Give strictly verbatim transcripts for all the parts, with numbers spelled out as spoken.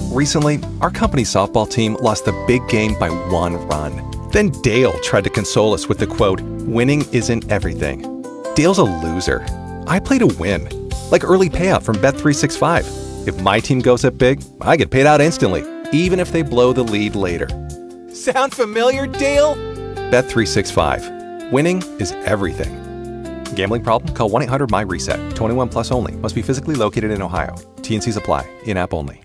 Recently, our company's softball team lost the big game by one run. Then Dale tried to console us with the quote, "Winning isn't everything." Dale's a loser. I play to win. Like early payout from Bet three sixty-five. If my team goes up big, I get paid out instantly, even if they blow the lead later. Sound familiar, Dale? Bet three sixty-five. Winning is everything. Gambling problem? Call one eight hundred M Y reset. twenty-one plus only. Must be physically located in Ohio. T N Cs apply. In-app only.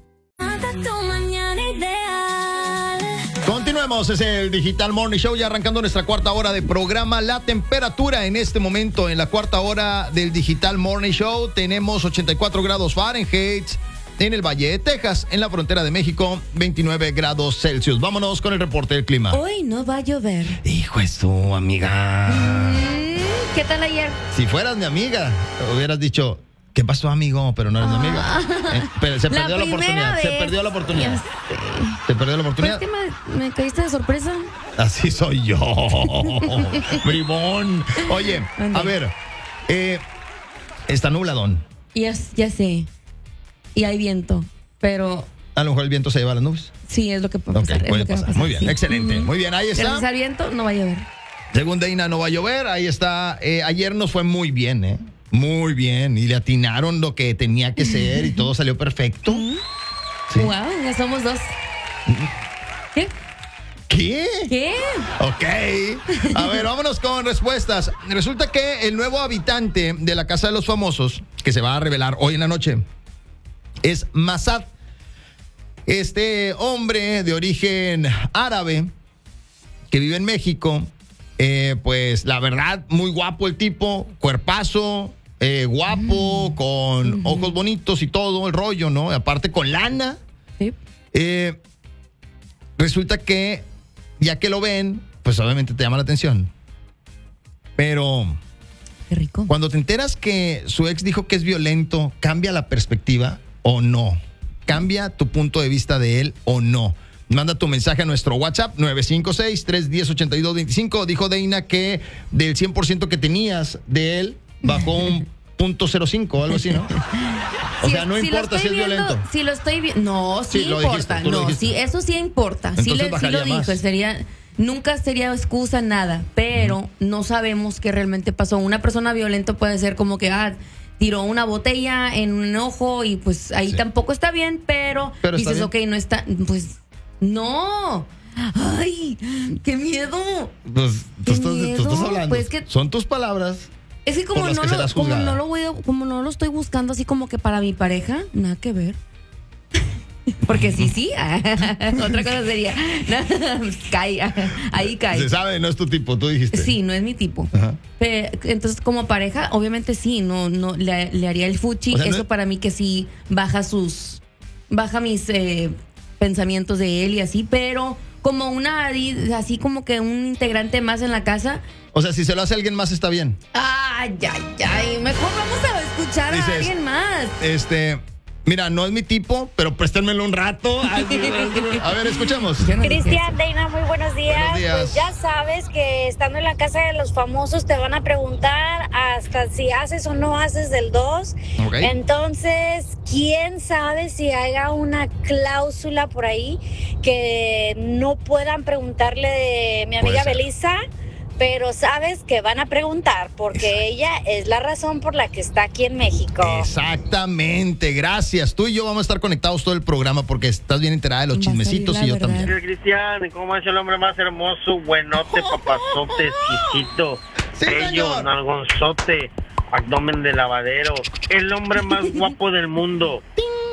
Continuemos, es el Digital Morning Show, ya arrancando nuestra cuarta hora de programa. La temperatura en este momento en la cuarta hora del Digital Morning Show, tenemos ochenta y cuatro grados Fahrenheit en el Valle de Texas, en la frontera de México, veintinueve grados Celsius. Vámonos con el reporte del clima. Hoy no va a llover. Hijo es tu amiga. Mm, ¿Qué tal ayer? Si fueras mi amiga, hubieras dicho, ¿qué pasó, amigo? Pero no eres mi amiga. Eh, pero se perdió la, la oportunidad. Vez. Se perdió la oportunidad. Se perdió la oportunidad. ¿Pero es que me, me caíste de sorpresa? Así soy yo. Bribón. Oye, a ver. Eh, está nubladón. Yes, ya sé. Y hay viento. Pero. A lo mejor el viento se lleva las nubes. Sí, es lo que puede pasar. Okay, puede es lo que pasar. pasar. Muy bien, sí. Excelente. Mm-hmm. Muy bien, ahí está. Gracias al viento, no va a llover. Según Deina, no va a llover. Ahí está. Eh, ayer nos fue muy bien, ¿eh? Muy bien. Y le atinaron lo que tenía que ser y todo salió perfecto. Sí. Wow, ya somos dos. ¿Qué? ¿Qué? ¿Qué? Ok. A ver, vámonos con respuestas. Resulta que el nuevo habitante de la Casa de los Famosos, que se va a revelar hoy en la noche, es Masad. Este hombre de origen árabe que vive en México, eh, pues la verdad, muy guapo el tipo, cuerpazo, eh, guapo, mm. con mm-hmm. ojos bonitos y todo el rollo, ¿no? Aparte con lana. Sí. Eh, resulta que, ya que lo ven, pues obviamente te llama la atención. Pero qué rico. Cuando te enteras que su ex dijo que es violento, ¿cambia la perspectiva o no? ¿Cambia tu punto de vista de él o no? Manda tu mensaje a nuestro WhatsApp nueve cinco seis, tres uno cero, ocho dos dos cinco. Dijo Deina que del cien por ciento que tenías de él, bajó un punto cero cinco o algo así, ¿no? O si, sea, no si importa si es viendo, violento. Si lo estoy viendo, no, sí, sí importa. Dijiste, no, sí, eso sí importa. Entonces sí, le, sí lo dijo, más. sería... Nunca sería excusa nada, pero uh-huh. no sabemos qué realmente pasó. Una persona violenta puede ser como que ah, tiró una botella en un ojo y pues ahí sí. tampoco está bien, pero, pero dices, ok, no está, pues no. Ay, qué miedo. Pues tú, qué estás, miedo. tú estás hablando. Pues que, son tus palabras. Es que como, no que lo, como no lo voy a, como no lo estoy buscando así como que para mi pareja, nada que ver. Porque sí, sí. Otra cosa sería. cae, ahí cae. Se sabe, no es tu tipo, tú dijiste. Sí, no es mi tipo. Pero, entonces, como pareja, obviamente sí, no, no le, le haría el fuchi. O sea, Eso no... para mí que sí baja sus. Baja mis eh, pensamientos de él y así, pero como una. Así como que un integrante más en la casa. O sea, si se lo hace a alguien más, está bien. Ay, ay, ay. Mejor vamos a escuchar Dices, a alguien más. Este. Mira, no es mi tipo, pero préstenmelo un rato. Ay, a ver, escuchemos. Cristian, Deina, muy buenos días. Buenos días. Pues ya sabes que estando en la Casa de los Famosos te van a preguntar hasta si haces o no haces del dos. Okay. Entonces, ¿quién sabe si haya una cláusula por ahí que no puedan preguntarle de mi amiga Belisa? Pero sabes que van a preguntar porque Exacto. ella es la razón por la que está aquí en México. Exactamente, gracias. Tú y yo vamos a estar conectados todo el programa porque estás bien enterada de los chismecitos y yo verdad. también. Cristian, ¿cómo es el hombre más hermoso, buenote, papazote, exquisito, sí, bello, nalgonzote, abdomen de lavadero? El hombre más guapo del mundo.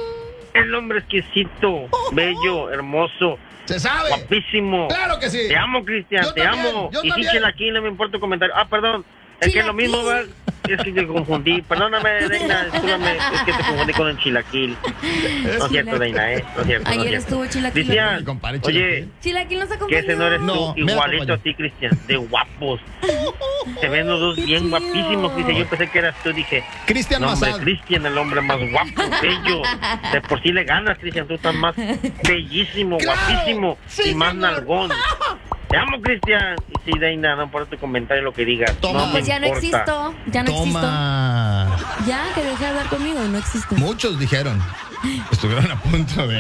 El hombre exquisito, bello, hermoso. Se sabe. Guapísimo. Claro que sí. Te amo, Cristian, te también, amo. Y si chilaquín, no me importa el comentario. Ah, perdón. Es que es lo mismo, ¿verdad? Es que te confundí. Perdóname, Deina, discúlpame. Es que te confundí con el chilaquil. No es cierto, Deina, ¿eh? No es cierto. Ayer no estuvo chilaquil. Cristian, oye. Chilaquil nos acompañó. Que ese no eres no, tú, igualito a ti, Cristian. De guapos. Se ven los dos bien tío. guapísimos, Cristian. Yo pensé que eras tú, dije. Cristian no, Masad. hombre, Cristian, el hombre más guapo, bello. De por sí le ganas, Cristian. Tú estás más bellísimo, claro, guapísimo sí, y más señor. nalgón. Te amo, Cristian. Y sí, Deina, no importa tu comentario, lo que digas. Toma. No pues ya importa. no existo. Ya no Toma. existo. Ya, que deje de hablar conmigo, no existo. Muchos dijeron. Estuvieron a punto de